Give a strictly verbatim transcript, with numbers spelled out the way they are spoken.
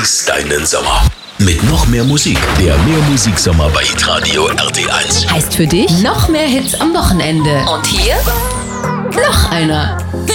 Genieß deinen Sommer. Mit noch mehr Musik. Der Mehrmusiksommer bei Hitradio R T eins. Heißt für dich noch mehr Hits am Wochenende. Und hier noch einer.